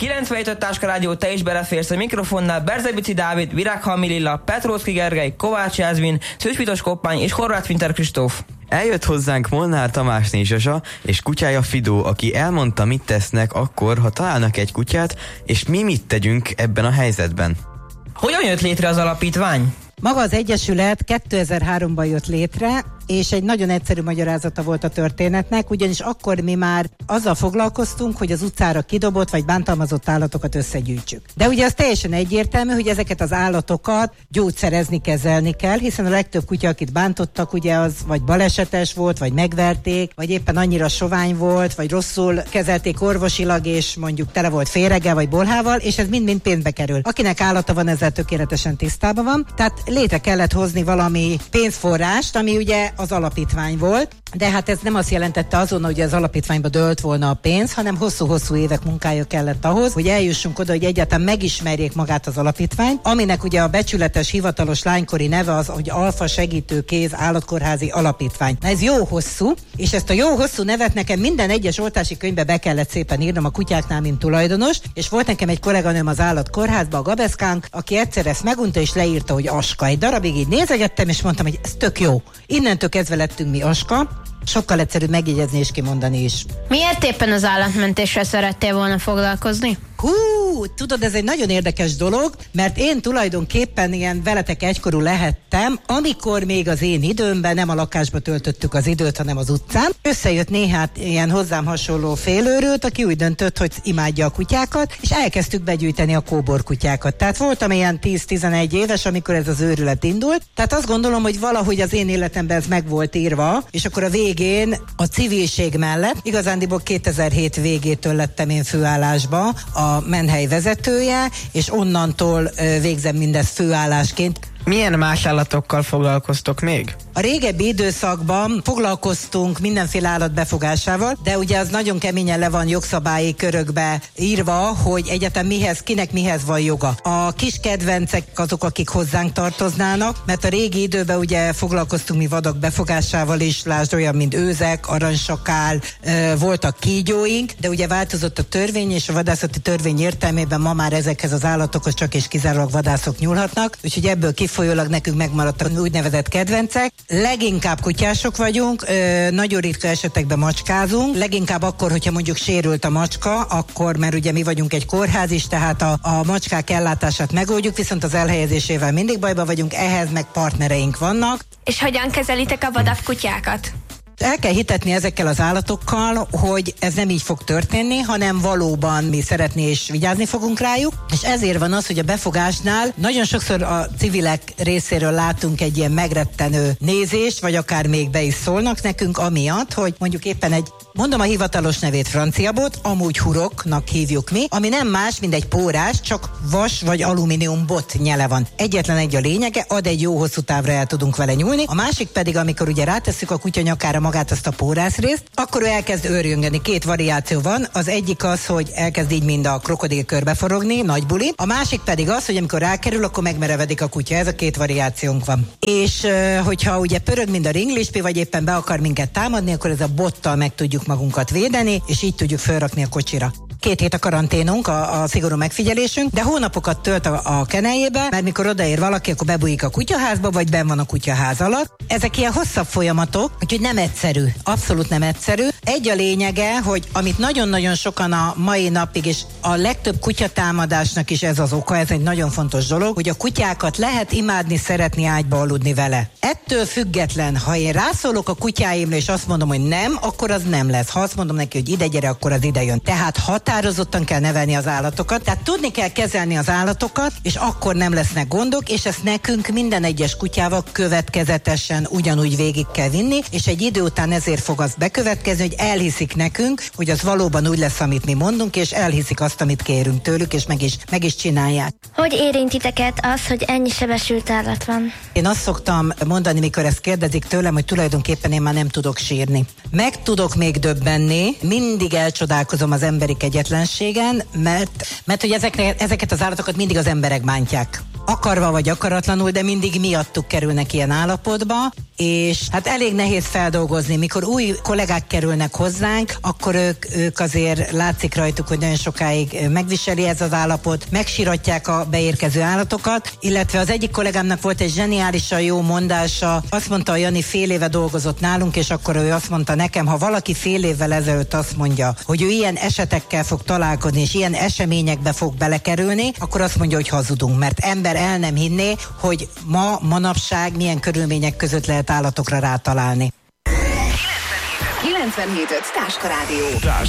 97 Táska Rádió, te is beleférsz a mikrofonnál. Berzebici Dávid, Virághalmi Lilla, Petróczki Gergely, Kovács Jászmin, Szőspitos Koppány és Horváth Winter Kristóf. Eljött hozzánk Molnár Tamásné Zsazsa és kutyája Fidó, aki elmondta, mit tesznek akkor, ha találnak egy kutyát, és mi mit tegyünk ebben a helyzetben. Hogyan jött létre az alapítvány? Maga az Egyesület 2003-ban jött létre, és egy nagyon egyszerű magyarázata volt a történetnek, ugyanis akkor mi már azzal foglalkoztunk, hogy az utcára kidobott vagy bántalmazott állatokat összegyűjtsük. De ugye az teljesen egyértelmű, hogy ezeket az állatokat gyógyszerezni, kezelni kell, hiszen a legtöbb kutya, akit bántottak, ugye az vagy balesetes volt, vagy megverték, vagy éppen annyira sovány volt, vagy rosszul kezelték orvosilag, és mondjuk tele volt féreggel, vagy bolhával, és ez mind-mind pénzbe kerül. Akinek állata van, ezzel tökéletesen tisztában van. Tehát létre kellett hozni valami pénzforrást, ami ugye az alapítvány volt, de hát ez nem azt jelentette azonnal, hogy az alapítványba dőlt volna a pénz, hanem hosszú-hosszú évek munkája kellett ahhoz, hogy eljussunk oda, hogy egyáltalán megismerjék magát az alapítványt, aminek ugye a becsületes hivatalos lánykori neve az, hogy Alfa Segítőkéz Állatkórházi Alapítvány. Na ez jó hosszú, és ezt a jó hosszú nevet nekem minden egyes oltási könyvbe be kellett szépen írnom a kutyáknál, mint tulajdonos, és volt nekem egy kolléganőm az állatkórházba, a Gabeszkánk, aki egyszer ezt megunta és leírta, hogy Aska. Egy darabig így nézegettem, és mondtam, hogy ez tök jó. Innentől kezdve lettünk mi Aska. Sokkal egyszerűbb megjegyezni és kimondani is. Miért éppen az állatmentéssel szerettél volna foglalkozni? Tudod, ez egy nagyon érdekes dolog, mert én tulajdonképpen ilyen veletek egykorú lehettem, amikor még az én időmben nem a lakásba töltöttük az időt, hanem az utcán. Összejött néhány ilyen hozzám hasonló félőrült, aki úgy döntött, hogy imádja a kutyákat, és elkezdtük begyűjteni a kóborkutyákat. Tehát voltam ilyen 10-11 éves, amikor ez az őrület indult. Tehát azt gondolom, hogy valahogy az én életemben ez meg volt írva, és akkor a végén a civilség mellett, igazándiból 2007 végétől lettem én főállásba a menhely vezetője, és onnantól végzem mindezt főállásként. Milyen más állatokkal foglalkoztok még? A régebbi időszakban foglalkoztunk mindenféle állat befogásával, de ugye az nagyon keményen le van jogszabályi körökbe írva, hogy egyáltalán kinek mihez van joga. A kis kedvencek azok, akik hozzánk tartoznának, mert a régi időben ugye foglalkoztunk mi vadak befogásával is, lásd olyan, mint őzek, aranysakál, voltak kígyóink, de ugye változott a törvény, és a vadászati törvény értelmében ma már ezekhez az állatokhoz csak és kizárólag vadászok nyúlhatnak, úgyhogy ebből kifolyólag nekünk megmaradtak úgynevezett kedvencek. Leginkább kutyások vagyunk, nagyon ritka esetekben macskázunk, leginkább akkor, hogyha mondjuk sérült a macska, akkor, mert ugye mi vagyunk egy kórház is, tehát a macskák ellátását megoldjuk, viszont az elhelyezésével mindig bajban vagyunk, ehhez meg partnereink vannak. És hogyan kezelitek a vadabb kutyákat? El kell hitetni ezekkel az állatokkal, hogy ez nem így fog történni, hanem valóban mi szeretni és vigyázni fogunk rájuk, és ezért van az, hogy a befogásnál nagyon sokszor a civilek részéről látunk egy ilyen megrettenő nézést, vagy akár még be is szólnak nekünk, amiatt, hogy mondjuk éppen mondom a hivatalos nevét, franciabot, amúgy huroknak hívjuk mi, ami nem más, mint egy pórás, csak vas vagy alumínium bot nyele van. Egyetlen egy a lényege, ad egy jó hosszú távra el tudunk vele nyúlni, a másik pedig, amikor ugye rátesszük a kutya nyakára magát azt a pórászrészt, akkor ő elkezd őrjöngeni. Két variáció van, az egyik az, hogy elkezd így mind a krokodil körbeforogni, nagy buli, a másik pedig az, hogy amikor rákerül, akkor megmerevedik a kutya, ez a két variációnk van. És hogyha ugye pörög, mind a ringlispi, vagy éppen be akar minket támadni, akkor ez a bottal meg tudjuk magunkat védeni, és így tudjuk felrakni a kocsira. 2 hét a karanténunk, a szigorú megfigyelésünk, de hónapokat tölt a keneljébe, mert mikor odaér valaki, akkor bebújik a kutyaházba, vagy benn van a kutyaház alatt. Ezek ilyen hosszabb folyamatok, úgyhogy nem egyszerű, abszolút nem egyszerű. Egy a lényege, hogy amit nagyon-nagyon sokan a mai napig, és a legtöbb kutyatámadásnak is ez az oka, ez egy nagyon fontos dolog, hogy a kutyákat lehet imádni, szeretni, ágyba aludni vele. Ettől független, ha én rászólok a kutyáimra, és azt mondom, hogy nem, akkor az nem lesz. Ha azt mondom neki, hogy ide gyere, akkor az ide jön. Tehát határozottan kell nevelni az állatokat, tehát tudni kell kezelni az állatokat, és akkor nem lesznek gondok, és ezt nekünk minden egyes kutyával következetesen ugyanúgy végig kell vinni, és egy idő után ezért fog az bekövetkezni, hogy elhiszik nekünk, hogy az valóban úgy lesz, amit mi mondunk, és elhiszik azt, amit kérünk tőlük, és meg is csinálják. Hogy érintiteket az, hogy ennyi sebesült állat van? Én azt szoktam mondani, mikor ezt kérdezik tőlem, hogy tulajdonképpen én már nem tudok sírni. Meg tudok még döbbenni, mindig elcsodálkozom az emberi kegyetlenségen, mert hogy ezeket az állatokat mindig az emberek bántják. Akarva vagy akaratlanul, de mindig miattuk kerülnek ilyen állapotba, és hát elég nehéz feldolgozni. Mikor új kollégák kerülnek hozzánk, akkor ők azért látszik rajtuk, hogy nagyon sokáig megviseli ez az állapot, megsiratják a beérkező állatokat, illetve az egyik kollégámnak volt egy zseniálisan jó mondása, azt mondta, a Jani fél éve dolgozott nálunk, és akkor ő azt mondta nekem, ha valaki fél évvel ezelőtt azt mondja, hogy ő ilyen esetekkel fog találkozni, és ilyen eseményekbe fog belekerülni, akkor azt mondja, hogy hazudunk, mert ember el nem hinné, hogy manapság milyen körülmények között lehet állatokra rátalálni. 97.5 Táska Rádió.